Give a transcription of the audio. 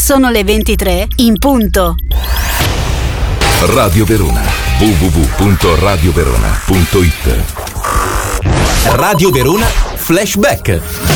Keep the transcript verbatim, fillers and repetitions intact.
Sono le ventitré in punto. Radio Verona. w w w punto radio verona punto it. Radio Verona Flashback.